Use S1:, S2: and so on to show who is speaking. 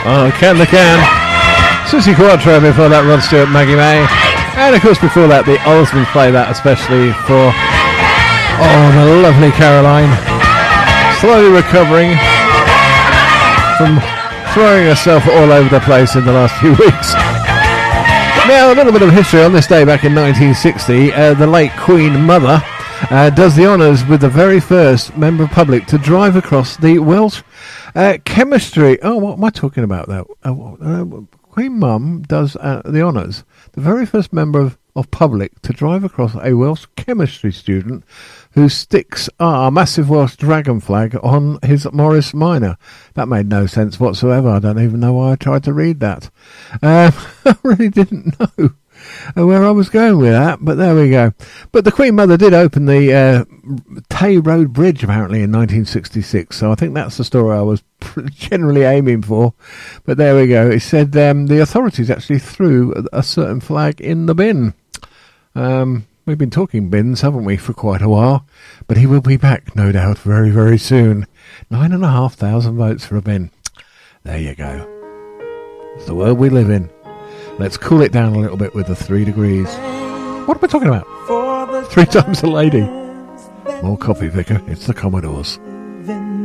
S1: Oh, Can the Can. Susie Quattro before that, Rod Stewart, Maggie May. And of course before that, the Osmonds play that especially for, the lovely Caroline. Slowly recovering from throwing herself all over the place in the last few weeks. Now, a little bit of history on this day back in 1960. The late Queen Mother does the honours with the very first member of public to drive across the Welsh chemistry. Oh, what am I talking about, though? Queen Mum does the honours, the very first member of public to drive across a Welsh chemistry student who sticks a massive Welsh dragon flag on his Morris Minor. That made no sense whatsoever. I don't even know why I tried to read that. I really didn't know where I was going with that, but there we go. But the Queen Mother did open the Tay Road Bridge apparently in 1966, so I think that's the story I was generally aiming for. But there we go. It said the authorities actually threw a certain flag in the bin. We've been talking bins, haven't we, for quite a while, but he will be back, no doubt, very, very soon. 9,500 votes for a bin. There you go. It's the world we live in. Let's cool it down a little bit with the 3 degrees. What are we talking about? 3 times a lady. More coffee, Vicar. It's the Commodores.